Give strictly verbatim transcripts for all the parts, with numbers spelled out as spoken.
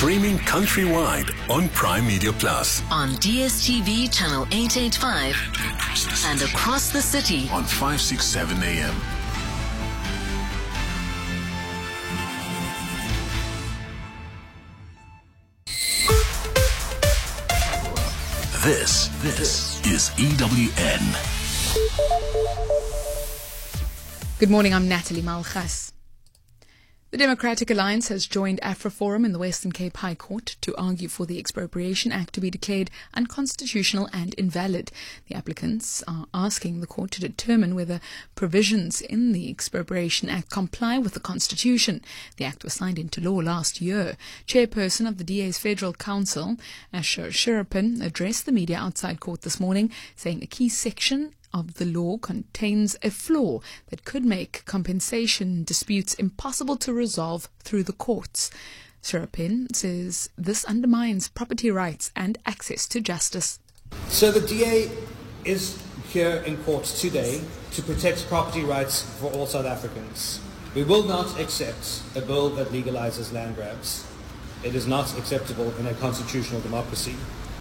Streaming countrywide on Prime Media Plus. On D S T V channel eight eighty-five and across the city on five sixty-seven A M. This, this is E W N. Good morning, I'm Natalie Malchas. The Democratic Alliance has joined AfroForum in the Western Cape High Court to argue for the Expropriation Act to be declared unconstitutional and invalid. The applicants are asking the court to determine whether provisions in the Expropriation Act comply with the Constitution. The act was signed into law last year. Chairperson of the D A's Federal Council, Asher Shirapin, addressed the media outside court this morning, saying a key section of the law contains a flaw that could make compensation disputes impossible to resolve through the courts. Shirapin says this undermines property rights and access to justice. So the D A is here in court today to protect property rights for all South Africans. We will not accept a bill that legalizes land grabs. It is not acceptable in a constitutional democracy.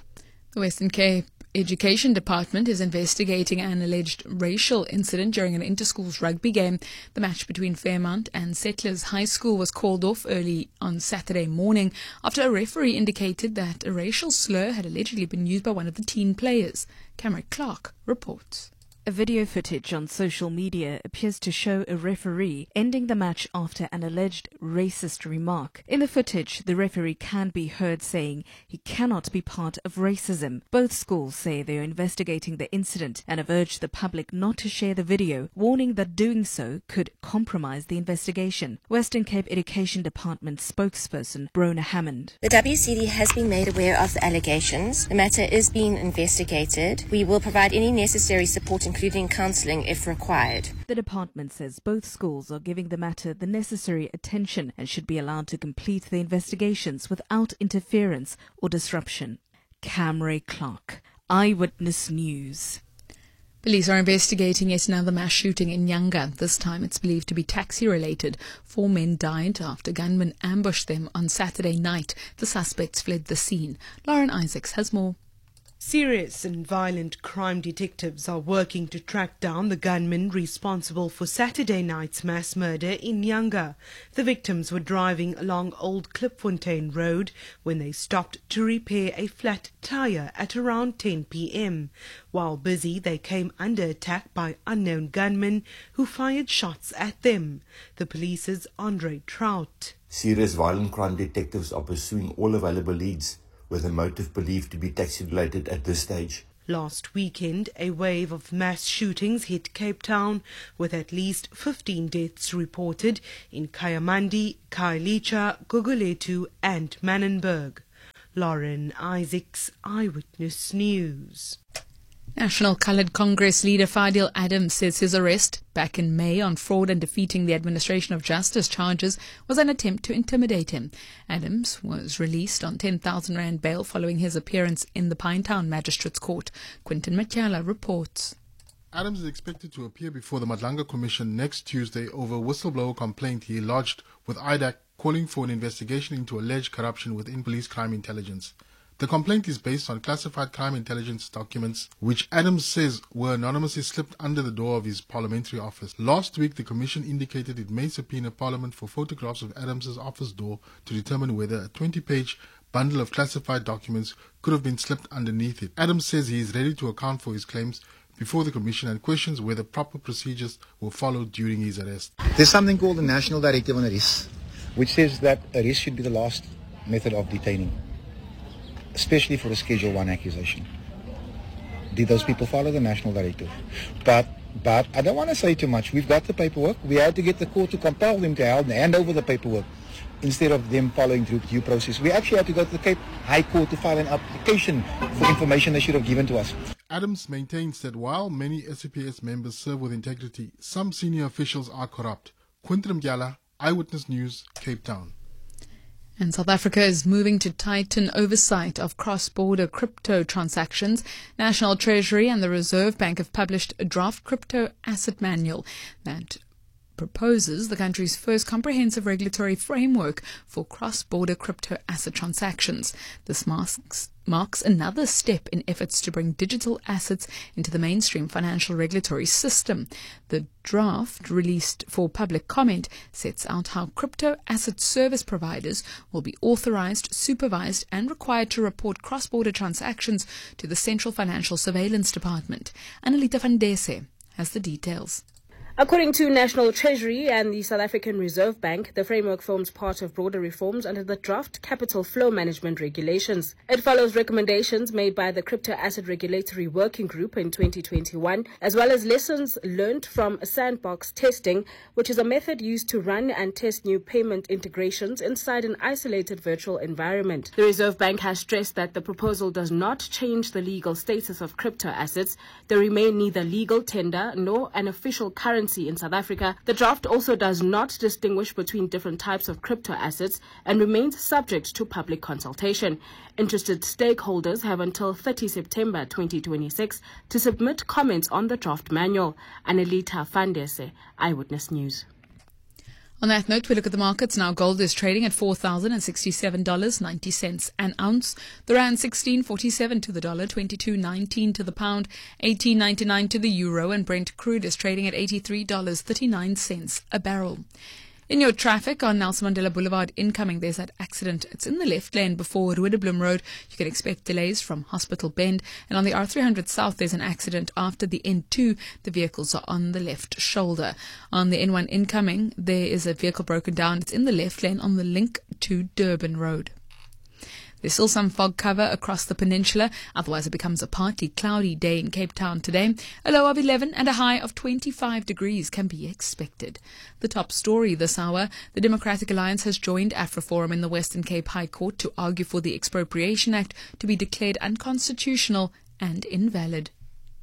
The Western Cape Education Department is investigating an alleged racial incident during an inter-schools rugby game. The match between Fairmount and Settlers High School was called off early on Saturday morning after a referee indicated that a racial slur had allegedly been used by one of the teen players. Cameron Clark reports. A video footage on social media appears to show a referee ending the match after an alleged racist remark. In the footage, the referee can be heard saying he cannot be part of racism. Both schools say they are investigating the incident and have urged the public not to share the video, warning that doing so could compromise the investigation. Western Cape Education Department spokesperson Brona Hammond. The W C D has been made aware of the allegations. The matter is being investigated. We will provide any necessary support, including counselling if required. The department says both schools are giving the matter the necessary attention and should be allowed to complete the investigations without interference or disruption. Camray Clark, Eyewitness News. Police are investigating yet another mass shooting in Nyanga. This time it's believed to be taxi-related. Four men died after gunmen ambushed them on Saturday night. The suspects fled the scene. Lauren Isaacs has more. Serious and violent crime detectives are working to track down the gunmen responsible for Saturday night's mass murder in Nyanga. The victims were driving along Old Klipfontein Road when they stopped to repair a flat tire at around ten p m While busy, they came under attack by unknown gunmen who fired shots at them. The police's Andre Trout. Serious violent crime detectives are pursuing all available leads, with a motive believed to be taxi-related at this stage. Last weekend, a wave of mass shootings hit Cape Town, with at least fifteen deaths reported in Kayamandi, Khayelitsha, Gugulethu and Manenberg. Lauren Isaacs, Eyewitness News. National Coloured Congress leader Fadil Adams says his arrest back in May on fraud and defeating the administration of justice charges was an attempt to intimidate him. Adams was released on ten thousand rand bail following his appearance in the Pinetown Magistrates Court. Quinton Matyala reports. Adams is expected to appear before the Madlanga Commission next Tuesday over a whistleblower complaint he lodged with I D A C calling for an investigation into alleged corruption within police crime intelligence. The complaint is based on classified crime intelligence documents, which Adams says were anonymously slipped under the door of his parliamentary office. Last week, the Commission indicated it may subpoena Parliament for photographs of Adams's office door to determine whether a twenty-page bundle of classified documents could have been slipped underneath it. Adams says he is ready to account for his claims before the Commission and questions whether proper procedures were followed during his arrest. There's something called the National Directive on Arrest, which says that arrest should be the last method of detaining, especially for a Schedule one accusation. Did those people follow the national directive? But but I don't want to say too much. We've got the paperwork. We had to get the court to compel them to hand over the paperwork instead of them following through due process. We actually had to go to the Cape High Court to file an application for information they should have given to us. Adams maintains that while many S A P S members serve with integrity, some senior officials are corrupt. Quinton Mgyala, Eyewitness News, Cape Town. And South Africa is moving to tighten oversight of cross-border crypto transactions. National Treasury and the Reserve Bank have published a draft crypto asset manual that proposes the country's first comprehensive regulatory framework for cross-border crypto asset transactions. This masks marks another step in efforts to bring digital assets into the mainstream financial regulatory system. The draft, released for public comment, sets out how crypto asset service providers will be authorized, supervised and required to report cross-border transactions to the Central Financial Surveillance Department. Annalita van Dese has the details. According to National Treasury and the South African Reserve Bank, the framework forms part of broader reforms under the draft Capital Flow Management Regulations. It follows recommendations made by the Crypto Asset Regulatory Working Group in twenty twenty-one, as well as lessons learned from sandbox testing, which is a method used to run and test new payment integrations inside an isolated virtual environment. The Reserve Bank has stressed that the proposal does not change the legal status of crypto assets. They remain neither legal tender nor an official currency in South Africa. The draft also does not distinguish between different types of crypto assets and remains subject to public consultation. Interested stakeholders have until thirtieth September twenty twenty-six to submit comments on the draft manual. Annalita van Dese, Eyewitness News. On that note, we look at the markets now. Gold is trading at four thousand sixty-seven dollars and ninety cents an ounce. The rand sixteen forty-seven to the dollar, twenty-two nineteen to the pound, eighteen ninety-nine to the euro, and Brent crude is trading at eighty-three dollars and thirty-nine cents a barrel. In your traffic on Nelson Mandela Boulevard incoming, there's that accident. It's in the left lane before Roodeblom Road. You can expect delays from Hospital Bend. And on the R three hundred South, there's an accident after the N two. The vehicles are on the left shoulder. On the N one incoming, there is a vehicle broken down. It's in the left lane on the link to Durban Road. There's still some fog cover across the peninsula. Otherwise, it becomes a partly cloudy day in Cape Town today. A low of eleven and a high of twenty-five degrees can be expected. The top story this hour, the Democratic Alliance has joined AfriForum in the Western Cape High Court to argue for the Expropriation Act to be declared unconstitutional and invalid.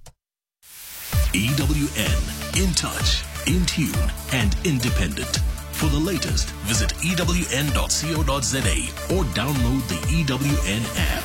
E W N, in touch, in tune and independent. For the latest, visit E W N dot co dot za or download the E W N app.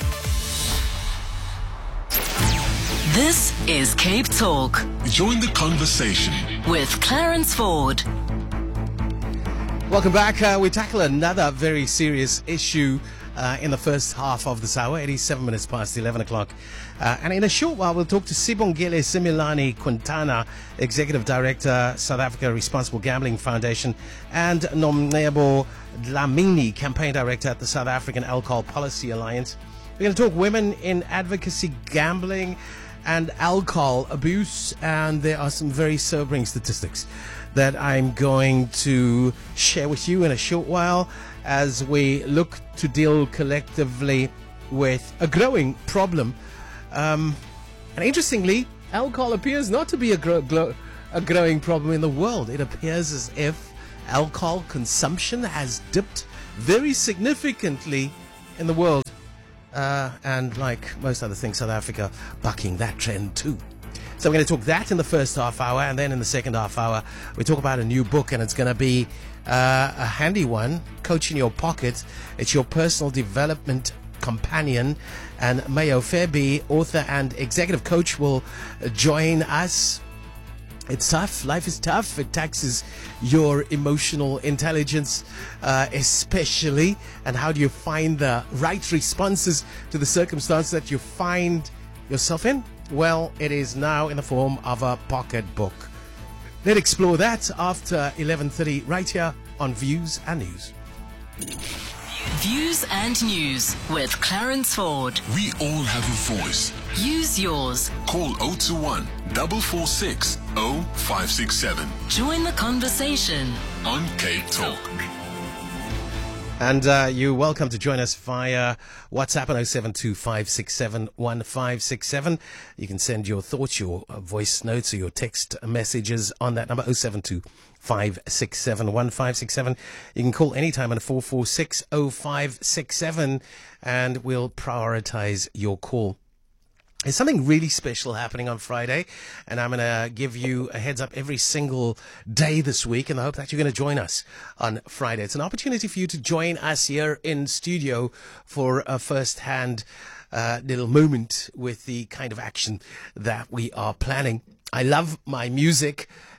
This is Cape Talk Join the conversation with Clarence Ford. Welcome back. Uh, we tackle another very serious issue uh, in the first half of this hour, eighty-seven minutes past eleven o'clock. Uh, and in a short while, we'll talk to Sibongile Similani Quintana, Executive Director, South Africa Responsible Gambling Foundation, and Nomcebo Dlamini, Campaign Director at the South African Alcohol Policy Alliance. We're going to talk women in advocacy, gambling, and alcohol abuse. And there are some very sobering statistics that I'm going to share with you in a short while as we look to deal collectively with a growing problem. Um, and interestingly, alcohol appears not to be a, gro- glo- a growing problem in the world. It appears as if alcohol consumption has dipped very significantly in the world. Uh, and like most other things, South Africa bucking that trend too. So we're going to talk that in the first half hour, and then in the second half hour, we talk about a new book, and it's going to be uh, a handy one, Coach in Your Pocket. It's your personal development companion, and Mayo Fairby, author and executive coach, will join us. It's tough. Life is tough. It taxes your emotional intelligence, uh, especially. And how do you find the right responses to the circumstance that you find yourself in? Well, it is now in the form of a pocket book. Let's explore that after eleven thirty right here on Views and News. Views and News with Clarence Ford. We all have a voice. Use yours. Call zero two one, four four six, zero five six seven. Join the conversation on Cape Talk. And uh, you're welcome to join us via WhatsApp on zero seven two five six seven one five six seven. You can send your thoughts, your uh, voice notes, or your text messages on that number, zero seven two five six seven one five six seven. You can call anytime on four four six zero five six seven, and we'll prioritize your call. There's something really special happening on Friday, and I'm going to give you a heads up every single day this week in the hope that you're going to join us on Friday. It's an opportunity for you to join us here in studio for a first-hand uh, little moment with the kind of action that we are planning. I love my music,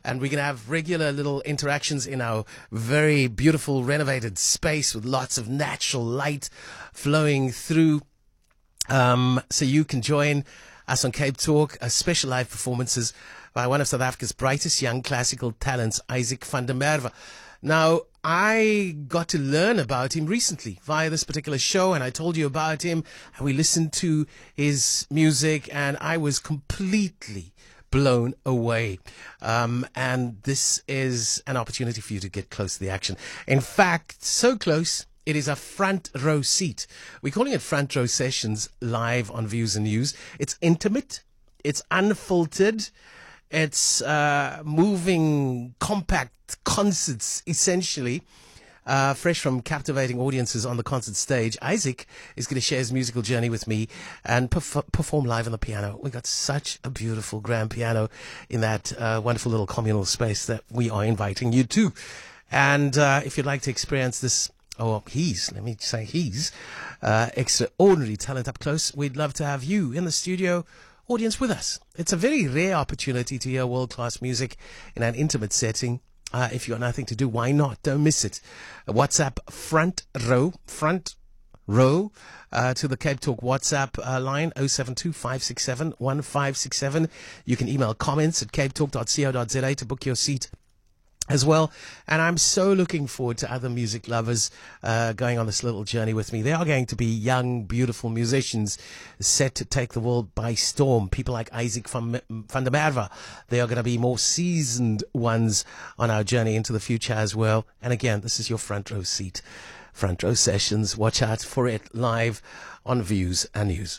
and we're going to have regular little interactions in our very beautiful renovated space with lots of natural light flowing through. Um, so you can join us on Cape Talk, uh, special live performances by one of South Africa's brightest young classical talents, Isaac van der Merwe. Now, I got to learn about him recently via this particular show, and I told you about him, and we listened to his music, and I was completely blown away. Um, and this is an opportunity for you to get close to the action. In fact, so close, it is a front row seat. We're calling it Front Row Sessions live on Views and News. It's intimate. It's unfiltered. It's uh, moving, compact concerts, essentially, uh, fresh from captivating audiences on the concert stage. Isaac is going to share his musical journey with me and perf- perform live on the piano. We got such a beautiful grand piano in that uh, wonderful little communal space that we are inviting you to. And uh, if you'd like to experience this, oh, he's, let me say he's, uh, extraordinary talent up close, we'd love to have you in the studio audience with us. It's a very rare opportunity to hear world-class music in an intimate setting. Uh, if you've got nothing to do, why not? Don't miss it. WhatsApp front row, front row uh, to the Cape Talk WhatsApp uh, line oh seven two, five six seven, one five six seven. You can email comments at cape talk dot co dot za to book your seat as well. And I'm so looking forward to other music lovers uh, going on this little journey with me. They are going to be young, beautiful musicians set to take the world by storm. People like Isaac van, van der Merwe. They are going to be more seasoned ones on our journey into the future as well. And again, this is your front row seat. Front Row Sessions. Watch out for it live on Views and News.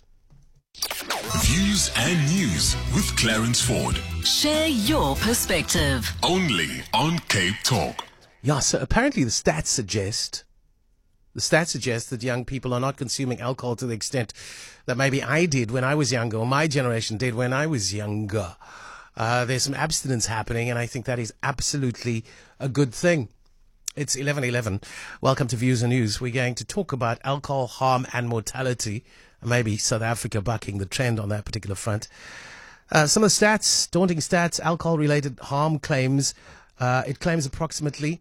Views and News with Clarence Ford. Share your perspective. Only on Cape Talk. Yeah, so apparently the stats suggest, the stats suggest that young people are not consuming alcohol to the extent that maybe I did when I was younger, or my generation did when I was younger. Uh, there's some abstinence happening, and I think that is absolutely a good thing. It's eleven eleven. Welcome to Views and News. We're going to talk about alcohol harm and mortality. Maybe South Africa bucking the trend on that particular front. Uh, some of the stats, daunting stats, alcohol-related harm claims. Uh, it claims approximately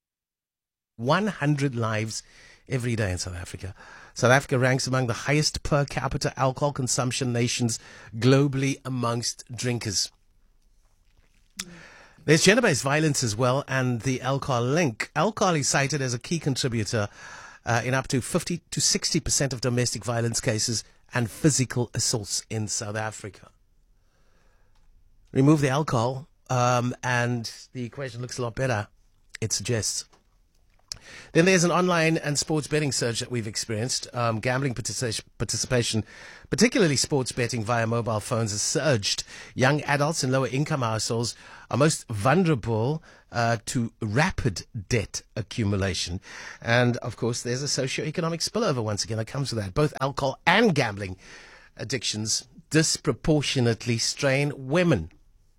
one hundred lives every day in South Africa. South Africa ranks among the highest per capita alcohol consumption nations globally amongst drinkers. There's gender-based violence as well, and the alcohol link. Alcohol is cited as a key contributor Uh, in up to fifty to sixty percent of domestic violence cases and physical assaults in South Africa. Remove the alcohol, um, and the equation looks a lot better, it suggests. Then there's an online and sports betting surge that we've experienced. Um, gambling partici- participation, particularly sports betting via mobile phones, has surged. Young adults in lower income households are most vulnerable uh, to rapid debt accumulation. And, of course, there's a socio-economic spillover once again that comes with that. Both alcohol and gambling addictions disproportionately strain women.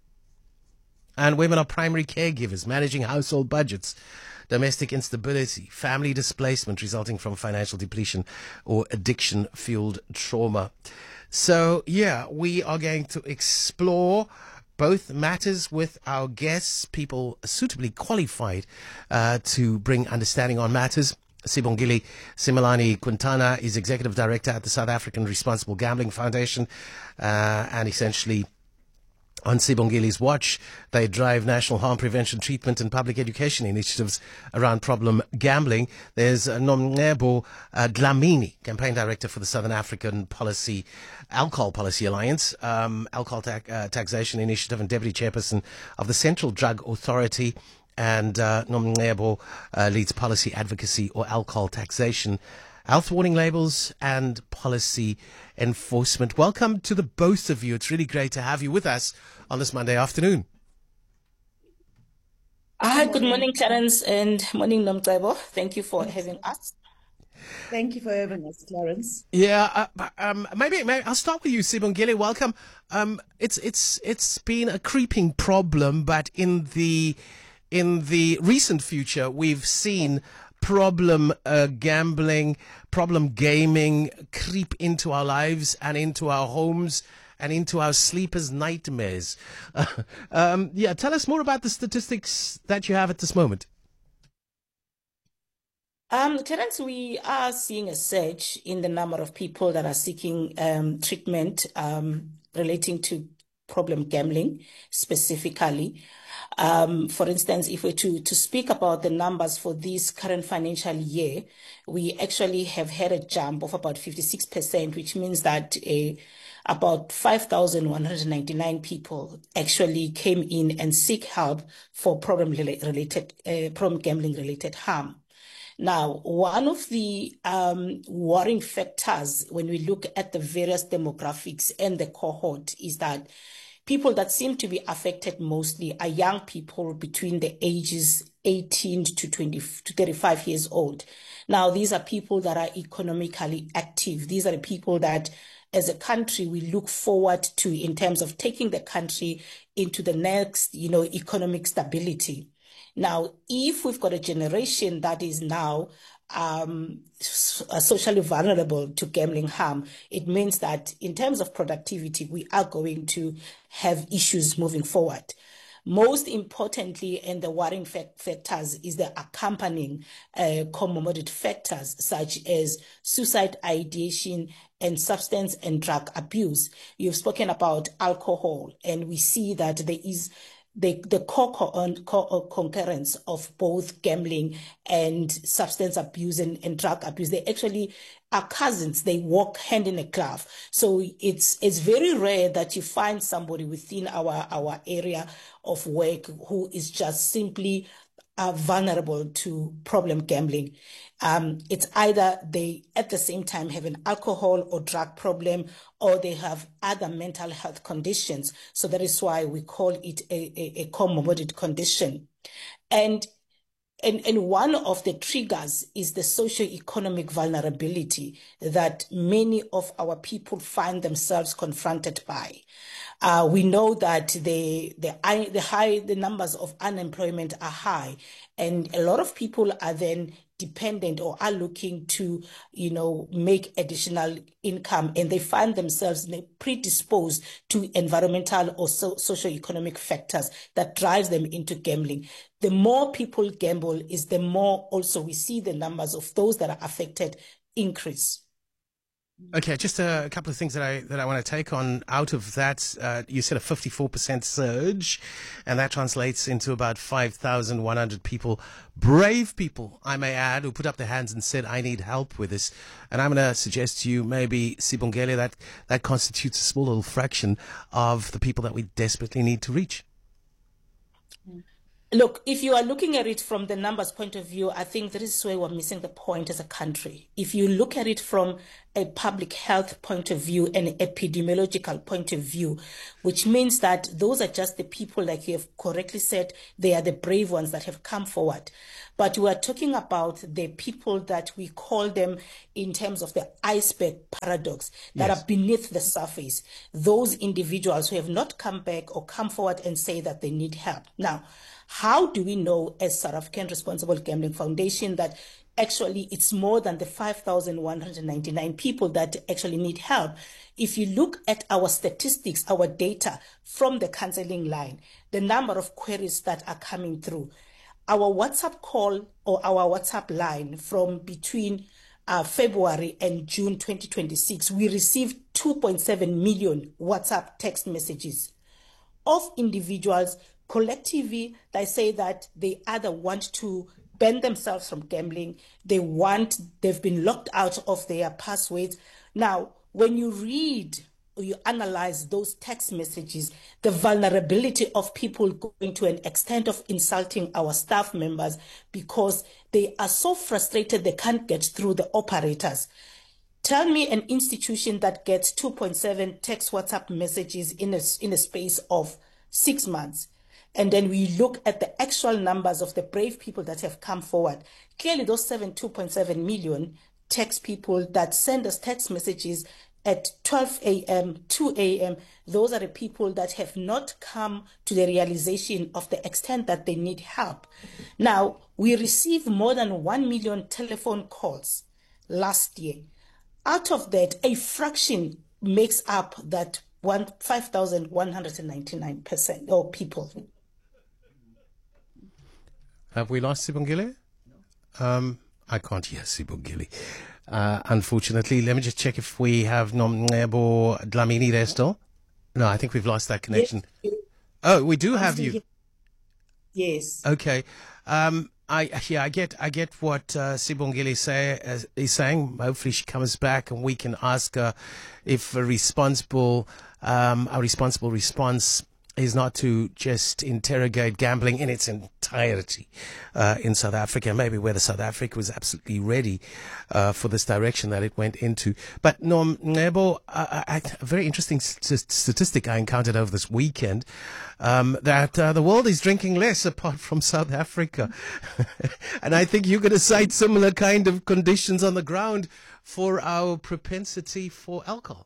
And women are primary caregivers, managing household budgets, domestic instability, family displacement resulting from financial depletion or addiction-fueled trauma. So, yeah, we are going to explore both matters with our guests, people suitably qualified uh, to bring understanding on matters. Sibongile Simelane Quintana is Executive Director at the South African Responsible Gambling Foundation, uh, and essentially on Sibongile's watch, they drive national harm prevention, treatment and public education initiatives around problem gambling. There's uh, Nomcebo uh, Dlamini, Campaign Director for the Southern African Policy Alcohol Policy Alliance, um, Alcohol ta- uh, Taxation Initiative, and Deputy Chairperson of the Central Drug Authority. And uh, Nomcebo uh, leads policy advocacy or alcohol taxation, health warning labels, and policy enforcement. Welcome to the both of you. It's really great to have you with us on this Monday afternoon. Hi, good morning, Clarence, and morning, Nomcebo. Thank you for having us. Thank you for having us, Clarence. Yeah, uh, um, maybe, maybe I'll start with you, Sibongile. Welcome. Um, it's it's it's been a creeping problem, but in the in the recent future, we've seen problem uh, gambling, problem gaming creep into our lives and into our homes and into our sleepers' nightmares. Uh, um, yeah, tell us more about the statistics that you have at this moment. Um, Terence, we are seeing a surge in the number of people that are seeking um, treatment um, relating to problem gambling specifically. Um, for instance, if we're to, to speak about the numbers for this current financial year, we actually have had a jump of about fifty-six percent, which means that a, about five thousand one hundred ninety-nine people actually came in and seek help for problem related, uh, problem gambling related harm. Now, one of the um, worrying factors when we look at the various demographics and the cohort is that people that seem to be affected mostly are young people between the ages eighteen to twenty to thirty-five years old. Now, these are people that are economically active. These are the people that, as a country, we look forward to in terms of taking the country into the next, you know, economic stability. Now, if we've got a generation that is now um, socially vulnerable to gambling harm, it means that in terms of productivity, we are going to have issues moving forward. Most importantly, and the worrying factors is the accompanying uh, comorbid factors such as suicide ideation and substance and drug abuse. You've spoken about alcohol, and we see that there is the, the co-concurrence of both gambling and substance abuse and, and drug abuse. They actually are cousins. They walk hand in a glove. So it's it's very rare that you find somebody within our, our area of work who is just simply uh, vulnerable to problem gambling. Um, it's either they at the same time have an alcohol or drug problem, or they have other mental health conditions. So that is why we call it a, a, a comorbid condition. And And, and one of the triggers is the socio-economic vulnerability that many of our people find themselves confronted by. Uh, we know that the, the, the high, the numbers of unemployment are high, and a lot of people are then dependent or are looking to, you know, make additional income, and they find themselves predisposed to environmental or so, socio-economic factors that drives them into gambling. The more people gamble is the more also we see the numbers of those that are affected increase. Okay, just a, a couple of things that I that I want to take on out of that. Uh, you said a fifty-four percent surge, and that translates into about five thousand one hundred people, brave people, I may add, who put up their hands and said, I need help with this. And I'm going to suggest to you, maybe, Sibongile, that that constitutes a small little fraction of the people that we desperately need to reach. Look, if you are looking at it from the numbers point of view, I think this is where we're missing the point as a country. If you look at it from a public health point of view and epidemiological point of view, which means that those are just the people, like you have correctly said, they are the brave ones that have come forward. But we are talking about the people that we call them in terms of the iceberg paradox that yes. are beneath the surface. Those individuals who have not come back or come forward and say that they need help. Now, how do we know as South African Responsible Gambling Foundation that actually it's more than the five thousand one hundred ninety-nine people that actually need help? If you look at our statistics, our data from the counseling line, the number of queries that are coming through, our WhatsApp call or our WhatsApp line from between uh, February and June twenty twenty-six, we received two point seven million WhatsApp text messages of individuals collectively that say that they either want to ban themselves from gambling, they want, they've been locked out of their passwords. Now, when you read or you analyze those text messages, the vulnerability of people going to an extent of insulting our staff members because they are so frustrated they can't get through the operators. Tell me an institution that gets two point seven text WhatsApp messages in a, in a space of six months. And then we look at the actual numbers of the brave people that have come forward. Clearly, those seven, two point seven million text people that send us text messages at twelve a m, two a m, those are the people that have not come to the realization of the extent that they need help. Now, we received more than one million telephone calls last year. Out of that, a fraction makes up that five thousand one hundred ninety-nine percent or people. Have we lost Sibongile? Um, I can't hear Sibongile. Uh, unfortunately, let me just check if we have Nomncebo Dlamini there still. No, I think we've lost that connection. Yes. Oh, we do have you. Yes. Okay. Um, I yeah, I get I get what uh, Sibongile say uh, is saying. Hopefully, she comes back and we can ask her if a responsible um, a responsible response is not to just interrogate gambling in its entirety uh, in South Africa, maybe whether South Africa was absolutely ready uh, for this direction that it went into. But Nomncebo, uh, a very interesting st- statistic I encountered over this weekend, um, that uh, the world is drinking less apart from South Africa. And I think you're going to cite similar kind of conditions on the ground for our propensity for alcohol.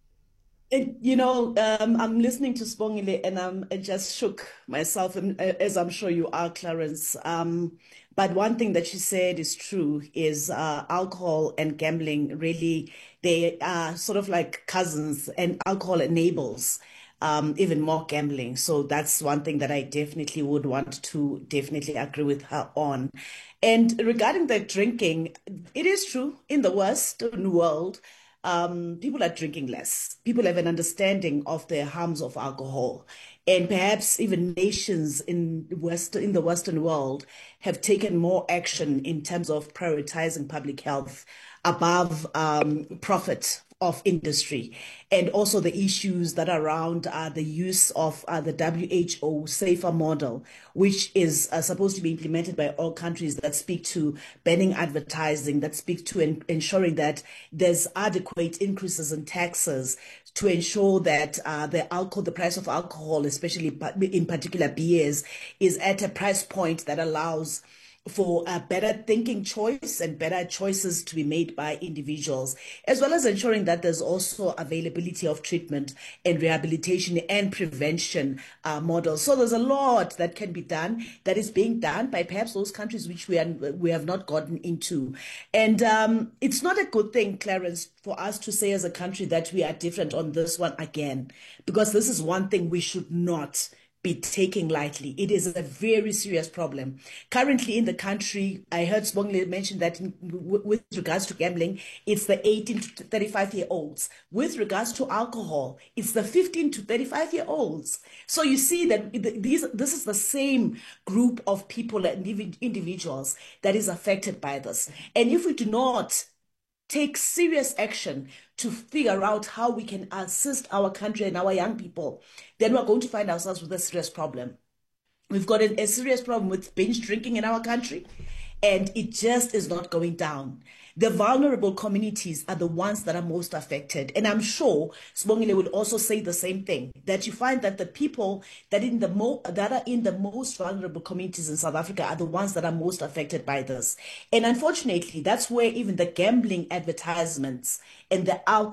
It, you know, um, I'm listening to Sibongile and I'm I just shook myself, as I'm sure you are, Clarence. Um, but one thing that she said is true, is uh, alcohol and gambling really, they are sort of like cousins, and alcohol enables um, even more gambling. So that's one thing that I definitely would want to definitely agree with her on. And regarding the drinking, it is true, in the Western world, Um, people are drinking less. People have an understanding of the harms of alcohol, and perhaps even nations in West in the Western world have taken more action in terms of prioritizing public health above um, profit of industry, and also the issues that are around uh, the use of uh, the W H O SAFER model, which is uh, supposed to be implemented by all countries, that speak to banning advertising, that speak to en- ensuring that there's adequate increases in taxes to ensure that uh, the alcohol, the price of alcohol, especially in particular beers, is at a price point that allows for a better thinking choice and better choices to be made by individuals, as well as ensuring that there's also availability of treatment and rehabilitation and prevention uh, models. So there's a lot that can be done, that is being done by perhaps those countries which we, are, we have not gotten into. And um, it's not a good thing, Clarence, for us to say as a country that we are different on this one again, because this is one thing we should not be taking lightly. It is a very serious problem. Currently in the country, I heard Sibongile mention that in, w- with regards to gambling, it's the eighteen to thirty-five year olds. With regards to alcohol, it's the fifteen to thirty-five year olds. So you see that these, this is the same group of people and individuals that is affected by this. And if we do not take serious action to figure out how we can assist our country and our young people, then we're going to find ourselves with a serious problem. We've got a, a serious problem with binge drinking in our country, and it just is not going down. The vulnerable communities are the ones that are most affected. And I'm sure Sibongile would also say the same thing, that you find that the people that in the mo- that are in the most vulnerable communities in South Africa are the ones that are most affected by this. And unfortunately, that's where even the gambling advertisements and the alcohol